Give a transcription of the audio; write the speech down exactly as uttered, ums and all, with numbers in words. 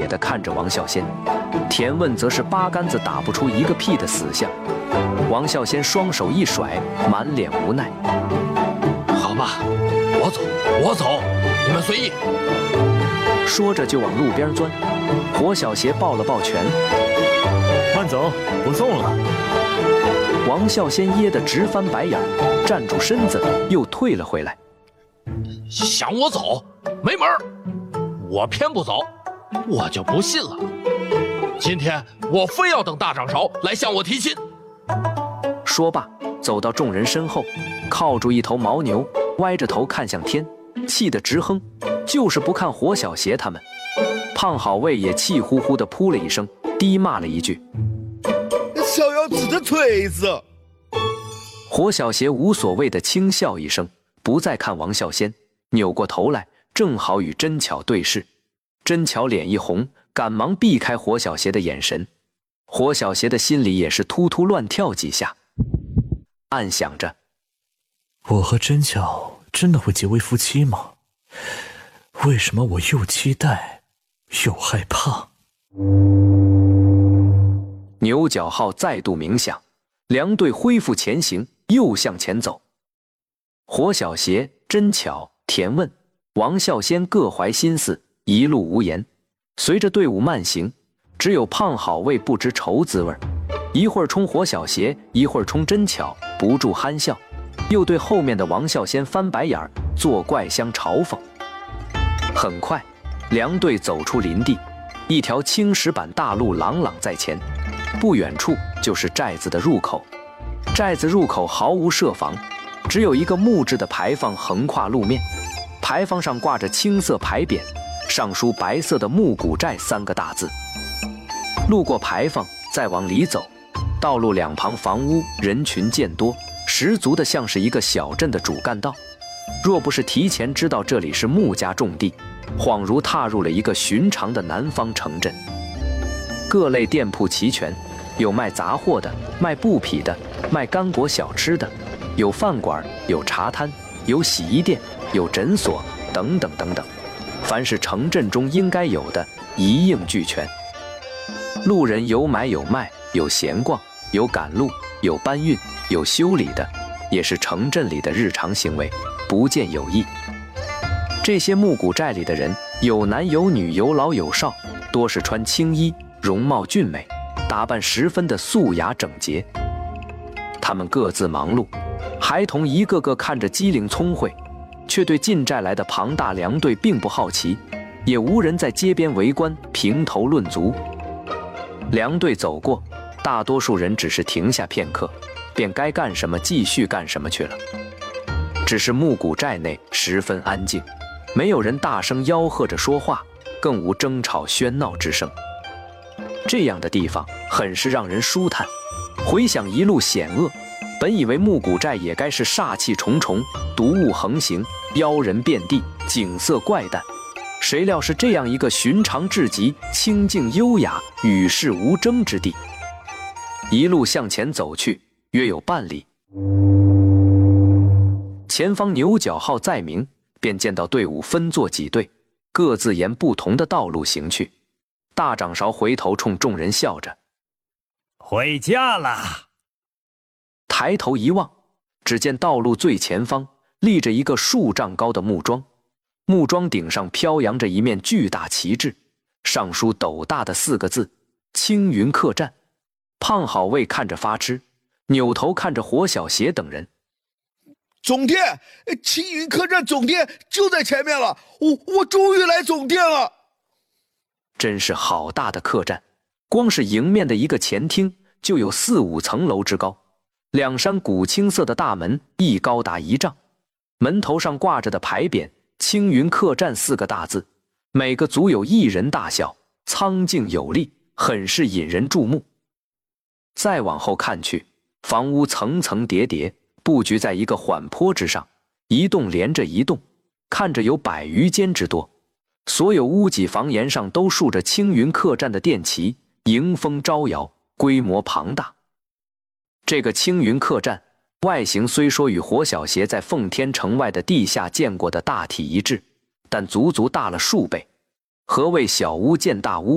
野地看着王啸先，田问则是八竿子打不出一个屁的死相。王啸先双手一甩，满脸无奈。 好吧，我走，我走，你们随意。 说着就往路边钻。火小邪抱了抱拳， 慢走，不送了。 王啸先噎得直翻白眼，站住身子又退了回来。 想我走，没门儿！我偏不走，我就不信了。今天我非要等大掌勺来向我提亲。 说罢，走到众人身后，靠住一头牦牛，歪着头看向天，气得直哼，就是不看火小邪他们。胖好卫也气呼呼地扑了一声，低骂了一句：“ 小妖子的锤子！” 火小邪无所谓地轻笑一声，不再看王啸先，扭过头来，正好与甄巧对视。甄巧脸一红，赶忙避开火小邪的眼神。火小邪的心里也是突突乱跳几下，暗想着： 我和甄巧真的会结为夫妻吗？为什么我又期待又害怕？ 牛角号再度鸣响，两队恢复前行，又向前走。火小邪、甄巧、田问、王啸先各怀心思，一路无言。随着队伍慢行，只有胖好卫不知愁滋味，一会儿冲火小邪，一会儿冲甄巧，不住憨笑，又对后面的王啸先翻白眼，作怪相嘲讽。很快，两队走出林地，一条青石板大路朗朗在前，不远处就是寨子的入口。寨子入口毫无设防，只有一个木质的牌坊横跨路面，牌坊上挂着青色牌匾，上书白色的木谷寨三个大字。路过牌坊，再往里走，道路两旁房屋人群渐多，十足的像是一个小镇的主干道。若不是提前知道这里是穆家重地，恍如踏入了一个寻常的南方城镇。各类店铺齐全，有卖杂货的，卖布匹的，卖干果小吃的，有饭馆，有茶摊，有洗衣店，有诊所，等等等等，凡是城镇中应该有的，一应俱全。路人有买有卖，有闲逛，有赶路，有搬运，有修理的，也是城镇里的日常行为，不见有异。这些木谷寨里的人，有男有女，有老有少，多是穿青衣，容貌俊美，打扮十分的素雅整洁。他们各自忙碌，孩童一个个看着机灵聪慧，却对进寨来的庞大粮队并不好奇，也无人在街边围观评头论足。粮队走过，大多数人只是停下片刻，便该干什么继续干什么去了。只是木谷寨内十分安静，没有人大声吆喝着说话，更无争吵喧闹之声。这样的地方很是让人舒坦。回想一路险恶，本以为木谷寨也该是煞气重重，毒物横行，妖人遍地，景色怪诞。谁料是这样一个寻常至极、清静优雅、与世无争之地。一路向前走去，约有半里，前方牛角号载明，便见到队伍分作几队，各自沿不同的道路行去。大掌勺回头冲众人笑着：“ 回家了。” 抬头一望，只见道路最前方立着一个数丈高的木桩，木桩顶上飘扬着一面巨大旗帜，上书斗大的四个字：青云客栈。胖好卫看着发痴，扭头看着火小邪等人：“ 总店，青云客栈总店就在前面了，我我终于来总店了。” 真是好大的客栈，光是迎面的一个前厅就有四五层楼之高，两扇古青色的大门亦高达一丈，门头上挂着的牌匾“青云客栈”四个大字，每个足有一人大小，苍劲有力，很是引人注目。再往后看去，房屋层层叠叠，布局在一个缓坡之上，一栋连着一栋，看着有百余间之多。所有屋脊房檐上都竖着青云客栈的店旗，迎风招摇，规模庞大。这个青云客栈外形虽说与火小邪在奉天城外的地下见过的大体一致，但足足大了数倍。何谓小巫见大巫？